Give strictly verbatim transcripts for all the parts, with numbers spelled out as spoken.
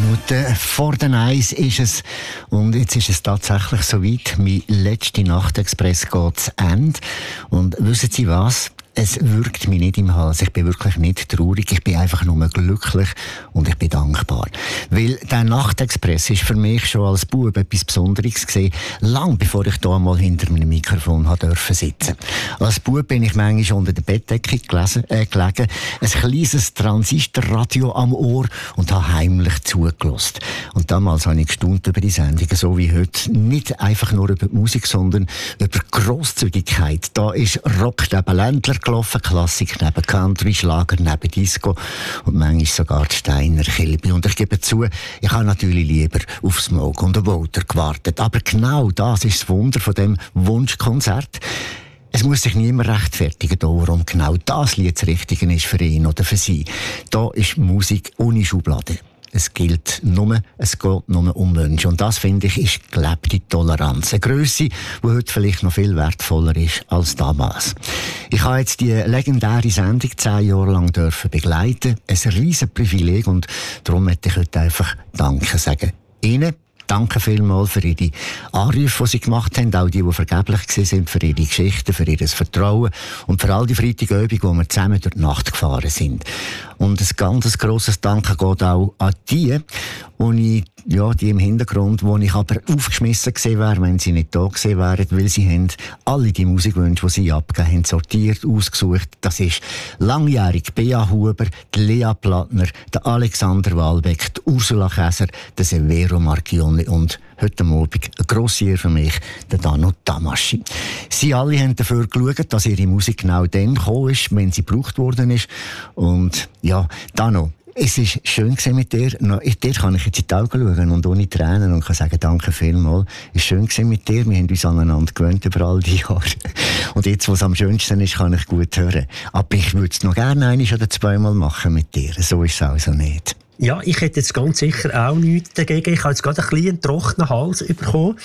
Minuten vor den Eis ist es. Und jetzt ist es tatsächlich soweit. Mein letzter Nachtexpress geht zu Ende. Und wissen Sie was? Es würgt mich nicht im Hals. Ich bin wirklich nicht traurig. Ich bin einfach nur glücklich und ich bin dankbar. Weil der Nachtexpress ist für mich schon als Bub etwas Besonderes gewesen, lang bevor ich da mal hinter meinem Mikrofon durfte sitzen. Als Bub bin ich manchmal unter der Bettdecke gelesen, äh, gelegen, ein kleines Transistorradio am Ohr und habe heimlich zugelassen. Und damals habe ich gestaunt über die Sendung, so wie heute. Nicht einfach nur über die Musik, sondern über Grosszügigkeit. Da ist Rock neben Ländler gelaufen, Klassik neben Country, Schlager neben Disco und manchmal sogar die Steiner Kilby. Und ich gebe zu, ich habe natürlich lieber auf Smoke und the Water gewartet. Aber genau das ist das Wunder von dem Wunschkonzert. Es muss sich niemand rechtfertigen, warum genau das Lied das Richtige ist für ihn oder für sie. Da ist Musik ohne Schublade. Es gilt nur, es geht nur um Wünsche. Und das, finde ich, ist gelebte Toleranz. Eine Grösse, die heute vielleicht noch viel wertvoller ist als damals. Ich habe jetzt die legendäre Sendung zehn Jahre lang dürfen begleiten. Ein riesen Privileg und darum möchte ich heute einfach Danke sagen. Ihnen. Danke vielmals für Ihre Anrufe, die Sie gemacht haben, auch die, die vergeblich waren, für Ihre Geschichten, für Ihr Vertrauen und für all die Freitagabende, wo wir zusammen durch die Nacht gefahren sind. Und ein ganz grosses Danke geht auch an die, die, ja, die im Hintergrund, wo ich aber aufgeschmissen gewesen wäre, wenn sie nicht da gewesen wären, weil sie haben alle die Musikwünsche, die sie abgegeben haben, sortiert, ausgesucht. Das ist langjährig Bea Huber, die Lea Plattner, der Alexander Walbeck, die Ursula Käser, der Severo Marchionni und heute Abend eine grosse Ehre für mich, der Dano Tamaschi. Sie alle haben dafür geschaut, dass ihre Musik genau dann gekommen ist, wenn sie gebraucht worden ist. Und ja, Dano, es war schön mit dir. Dir kann ich jetzt in die Augen schauen und ohne Tränen und kann sagen, danke vielmals. Es war schön mit dir. Wir haben uns aneinander gewöhnt über all die Jahre. Und jetzt, was am schönsten ist, kann ich gut hören. Aber ich würde es noch gerne ein oder zweimal machen mit dir. So ist es also nicht. Ja, ich hätte jetzt ganz sicher auch nichts dagegen. Ich habe jetzt gerade ein bisschen einen trockenen Hals bekommen.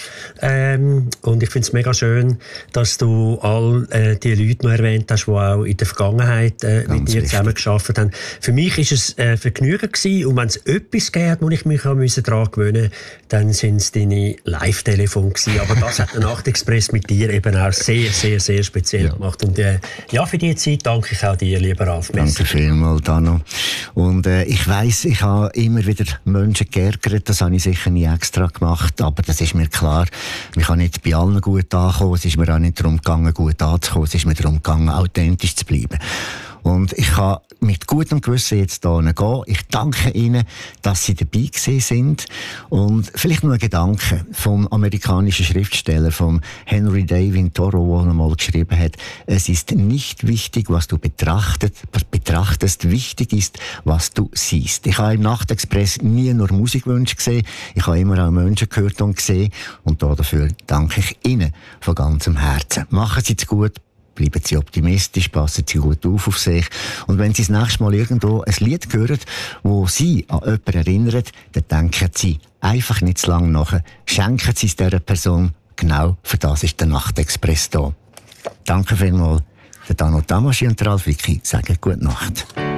Ähm, und ich finde es mega schön, dass du all äh, die Leute noch erwähnt hast, die auch in der Vergangenheit äh, mit dir zusammengearbeitet haben. Für mich war es äh, Vergnügen gewesen. Und wenn es etwas gab, wo ich mich daran gewöhnen musste, dann sind es deine Live-Telefone gewesen. Aber das hat der Nachtexpress mit dir eben auch sehr, sehr, sehr speziell ja. gemacht. Und äh, ja, für diese Zeit danke ich auch dir, lieber Ralf. Danke vielmals, Dano. Und äh, ich weiss, ich Ich habe immer wieder Menschen geärgert, das habe ich sicher nie extra gemacht, aber das ist mir klar, ich kann nicht bei allen gut ankommen, es ist mir auch nicht darum gegangen, gut anzukommen, es ist mir darum gegangen, authentisch zu bleiben. Und ich kann mit gutem Gewissen jetzt hier gehen. Ich danke Ihnen, dass Sie dabei gewesen sind. Und vielleicht nur ein Gedanke vom amerikanischen Schriftsteller, vom Henry David Thoreau, der einmal geschrieben hat, es ist nicht wichtig, was du betrachtet, betrachtest, wichtig ist, was du siehst. Ich habe im Nachtexpress nie nur Musikwünsche gesehen, ich habe immer auch Menschen gehört und gesehen. Und dafür danke ich Ihnen von ganzem Herzen. Machen Sie es gut. Bleiben Sie optimistisch, passen Sie gut auf auf sich. Und wenn Sie das nächste Mal irgendwo ein Lied hören, das Sie an jemanden erinnert, dann denken Sie einfach nicht zu lange nach. Schenken Sie es dieser Person. Genau für das ist der Nachtexpress da. Danke vielmals. Der Dano Tamaschi und der Ralf Wicki sagen gute Nacht.